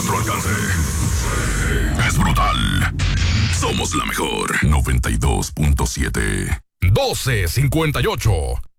nuestro alcance. Es brutal. Somos la mejor. 92.7. 12:58.